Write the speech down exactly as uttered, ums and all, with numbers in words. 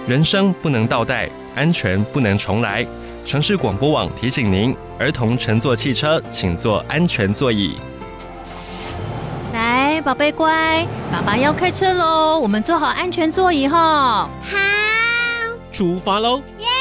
人生不能倒带，安全不能重来。城市广播网提醒您，儿童乘坐汽车请坐安全座椅。 来，宝贝乖，爸爸要开车喽，我们坐好安全座椅哈。 好， 出发喽！ 耶！